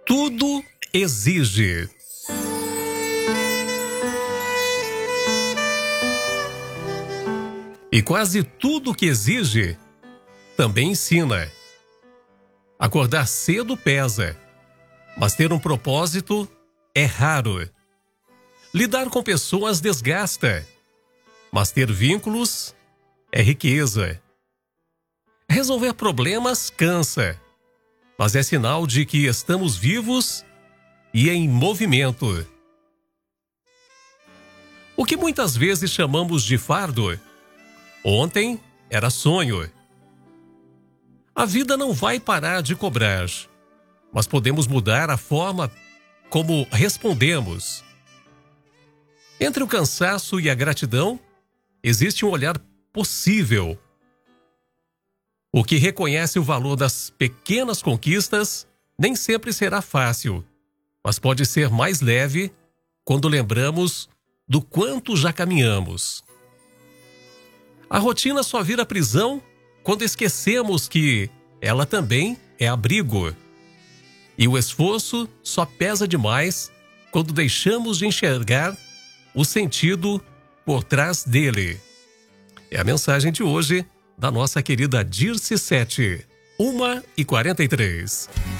Tudo exige. E quase tudo que exige também ensina. Acordar cedo pesa, mas ter um propósito é raro. Lidar com pessoas desgasta, mas ter vínculos é riqueza. Resolver problemas cansa, mas é sinal de que estamos vivos e em movimento. O que muitas vezes chamamos de fardo, ontem era sonho. A vida não vai parar de cobrar, mas podemos mudar a forma como respondemos. Entre o cansaço e a gratidão, existe um olhar possível. O que reconhece o valor das pequenas conquistas nem sempre será fácil, mas pode ser mais leve quando lembramos do quanto já caminhamos. A rotina só vira prisão quando esquecemos que ela também é abrigo. E o esforço só pesa demais quando deixamos de enxergar o sentido por trás dele. É a mensagem de hoje da nossa querida Dirce Sete, 1h43.